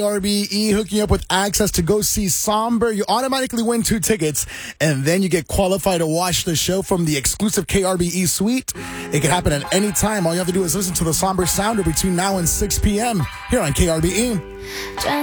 RBE hooking you up with access to go see Somber. You automatically win 2 tickets, and then you get qualified to watch the show from the exclusive KRBE suite. It can happen at any time. All you have to do is listen to the Somber Sounder between now and 6 p.m. here on KRBE.